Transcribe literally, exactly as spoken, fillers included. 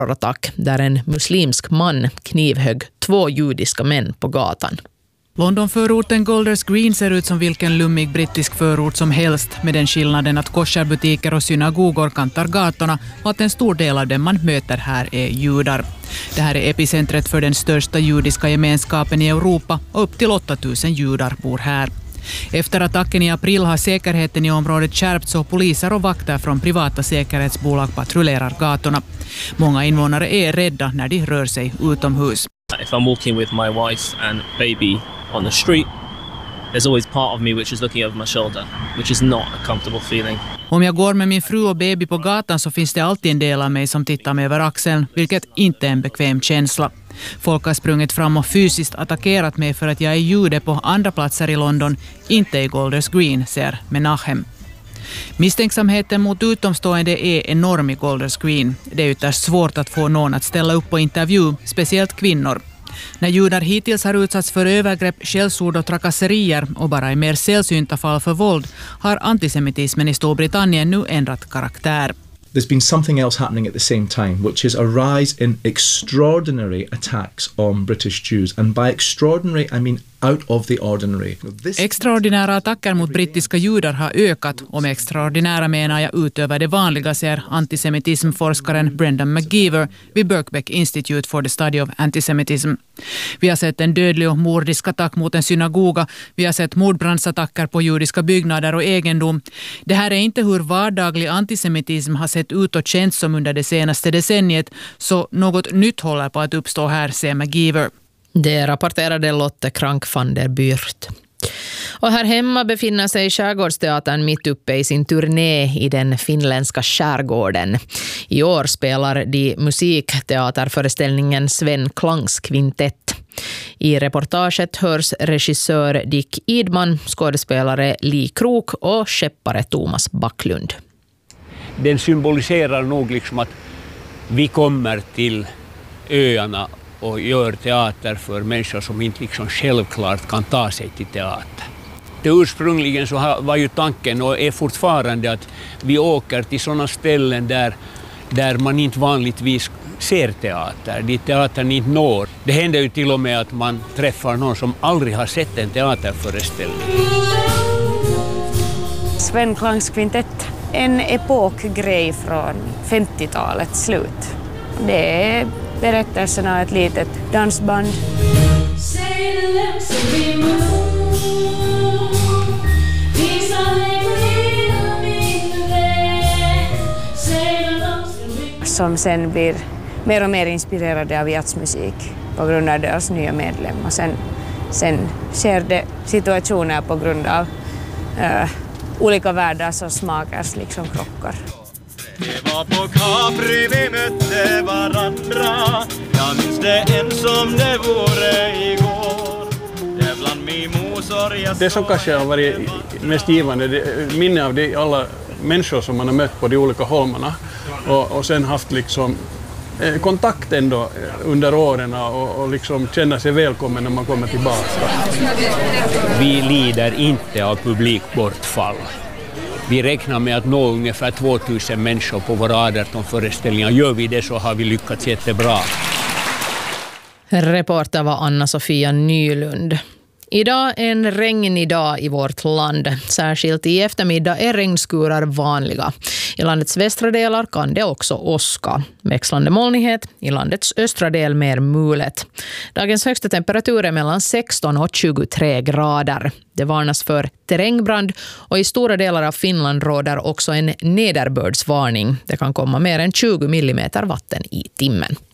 terrorattack där en muslimsk man knivhögg två judiska män på gatan. Londonförorten Golders Green ser ut som vilken lummig brittisk förort som helst, med den skillnaden att kosharbutiker och synagogor kantar gatorna och att en stor del av dem man möter här är judar. Det här är epicentret för den största judiska gemenskapen i Europa och upp till åtta tusen judar bor här. Efter attacken i april har säkerheten i området skärpts och poliser och vakter från privata säkerhetsbolag patrullerar gatorna. Många invånare är rädda när de rör sig utomhus. If I'm walking with my wife and baby on the street, there's always part of me which is looking over my shoulder, which is not a comfortable feeling. Om jag går med min fru och baby på gatan så finns det alltid en del av mig som tittar mig över axeln, vilket inte är en bekväm känsla. Folk har sprungit fram och fysiskt attackerat mig för att jag är jude på andra platser i London, inte i Golders Green, säger Menahem. Misstänksamheten mot utomstående är enorm i Golders Green. Det är ytterst svårt att få någon att ställa upp på intervju, speciellt kvinnor. När judar hittills har utsatts för övergrepp, skällsord och trakasserier och bara i mer sällsynta fall för våld har antisemitismen i Storbritannien nu ändrat karaktär. There's been something else happening at the same time, which is a rise in extraordinary attacks on British Jews. And by extraordinary, I mean out of the ordinary. This... Extraordinära attacker mot brittiska judar har ökat, och med extraordinära menar jag utöver det vanliga, säger antisemitismforskaren Brendan McGeever vid Birkbeck Institute for the Study of Antisemitism. Vi har sett en dödlig och mordisk attack mot en synagoga. Vi har sett mordbrandsattacker på judiska byggnader och egendom. Det här är inte hur vardaglig antisemitism har sett ut och känts som under det senaste decenniet, så något nytt håller på att uppstå här, säger McGeever. Det rapporterade Lotte Krank van der Byrt. Och här hemma befinner sig Skärgårdsteatern mitt uppe i sin turné i den finländska skärgården. I år spelar de musikteaterföreställningen Sven Klangs kvintett. I reportaget hörs regissör Dick Idman, skådespelare Li Krok och skeppare Thomas Backlund. Den symboliserar nog liksom att vi kommer till öarna och gör teater för människor som inte liksom självklart kan ta sig till teater. Det ursprungligen så var ju tanken och är fortfarande att vi åker till sådana ställen där, där man inte vanligtvis ser teater, dit teatern inte når. Det händer ju till och med att man träffar någon som aldrig har sett en teaterföreställning. Sven Klangs kvintett, en epokgrej från femtiotalets slut. Det är berättelsen av ett litet dansband. Som sen blir mer och mer inspirerade av jazzmusik på grund av deras nya medlem. Och sen, sen sker det situationer på grund av uh, olika världars och smakers liksom krockar. Det var på Capri vi mötte varandra. Jag minns det än som det vore igår. Det bland mimosor jag... Det som kanske har varit mest givande, det minne av de alla människor som man har mött på de olika holmarna. Och, och sen haft liksom eh, kontakt ändå under åren och, och liksom känna sig välkommen när man kommer tillbaka. Vi lider inte av publikbortfall. Vi räknar med att nå ungefär tvåtusen människor på våra arton föreställningar. Gör vi det så har vi lyckats jättebra. Reporter var Anna-Sofia Nylund. Idag är en regnig dag i vårt land. Särskilt i eftermiddag är regnskurar vanliga. I landets västra delar kan det också åska. Växlande molnighet, i landets östra del mer mulet. Dagens högsta temperatur är mellan sexton och tjugotre grader. Det varnas för terrängbrand och i stora delar av Finland råder också en nederbördsvarning. Det kan komma mer än tjugo millimeter vatten i timmen.